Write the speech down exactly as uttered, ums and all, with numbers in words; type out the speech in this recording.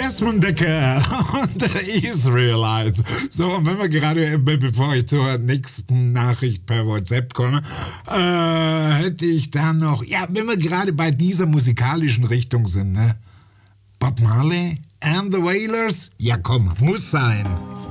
Desmond Decker und the Israelites. So, und wenn wir gerade, bevor ich zur nächsten Nachricht per WhatsApp komme, äh, hätte ich da noch, ja, wenn wir gerade bei dieser musikalischen Richtung sind, ne? Bob Marley and the Wailers? Ja komm, muss sein.